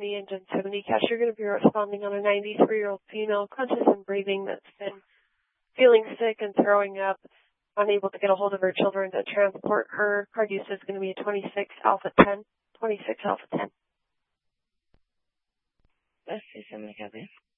70 engine 70. Cash, you're going to be responding on a 93-year-old female, conscious and breathing, that's been feeling sick and throwing up, unable to get a hold of her children to transport her. Card use is going to be a 26 Alpha 10. 26 Alpha 10. Let's see something, copy.